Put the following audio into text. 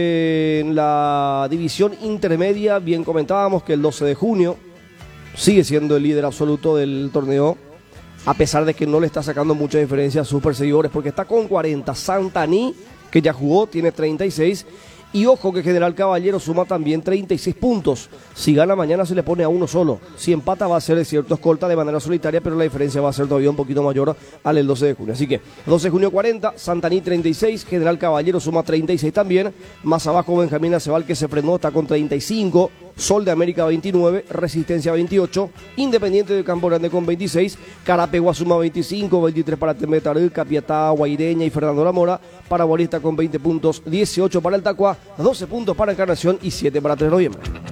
En la división intermedia, bien comentábamos que el 12 de junio sigue siendo el líder absoluto del torneo, a pesar de que no le está sacando mucha diferencia a sus perseguidores, porque está con 40. Santaní, que ya jugó, tiene 36. Y ojo que General Caballero suma también 36 puntos. Si gana mañana se le pone a uno solo. Si empata va a ser, de cierto, escolta de manera solitaria, pero la diferencia va a ser todavía un poquito mayor al del 12 de junio. Así que 12 de junio 40, Santaní 36, General Caballero suma 36 también. Más abajo Benjamín Aceval, que se frenó, está con 35. Sol de América 29, Resistencia 28, Independiente de Campo Grande con 26, Carapegua suma 25, 23 para Temetarú, Capiatá, Guaireña y Fernando Lamora, Paraguarista con 20 puntos, 18 para el Tacua, 12 puntos para Encarnación y 7 para 3 de noviembre.